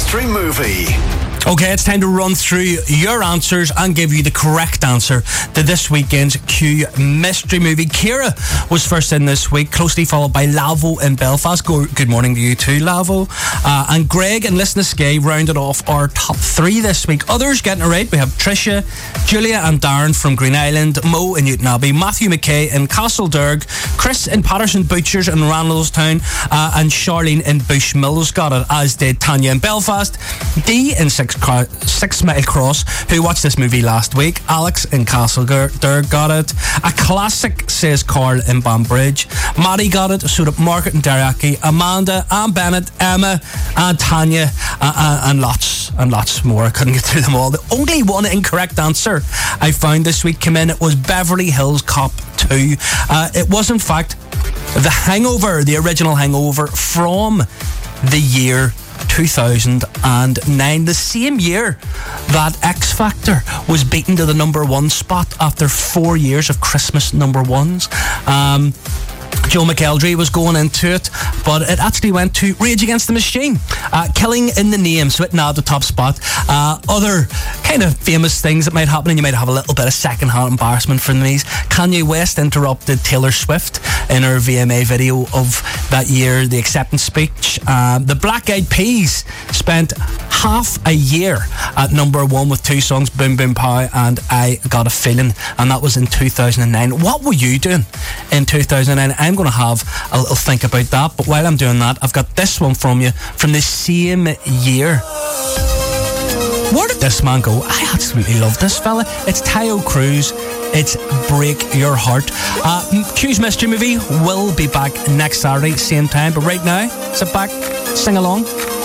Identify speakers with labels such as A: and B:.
A: mystery movie.
B: Okay, it's time to run through your answers and give you the correct answer to this weekend's Q mystery movie. Ciara was first in this week, closely followed by Lavo in Belfast. Good morning to you too, Lavo. And Greg and Listen to Skye rounded off our top three this week. Others getting it right, we have Tricia, Julia and Darren from Green Island, Mo in Newton Abbey, Matthew McKay in Castlederg, Chris in Patterson Butchers in Randallstown, and Charlene in Bushmills got it, as did Tanya in Belfast, Dee in Six Mile Cross, who watched this movie last week. Alex in Castlederg got it. A classic, says Carl in Banbridge. Maddie got it, so did Margaret in Derryaki, Amanda and Bennett, Emma and Tanya, and lots more. I couldn't get through them all. The only one incorrect answer I found this week came in. It was Beverly Hills Cop 2. It was in fact The Hangover, the original Hangover from the year 2009, the same year that X Factor was beaten to the number one spot after 4 years of Christmas number ones. Joe McElderry was going into it, but it actually went to Rage Against the Machine, Killing in the Name, so it nailed the top spot. Other kind of famous things that might happen, and you might have a little bit of second-hand embarrassment from these. Kanye West interrupted Taylor Swift in her VMA video of that year, the acceptance speech. The Black Eyed Peas spent half a year at number one with two songs, Boom Boom Pow and I Got a Feeling, and that was in 2009. What were you doing in 2009? I'm going to have a little think about that, but while I'm doing that, I've got this one from you from the same year. Where did this man go? I absolutely love this fella. It's Tayo Cruz. It's Break Your Heart. Q's Mystery Movie will be back next Saturday, same time, but right now, sit back, sing along.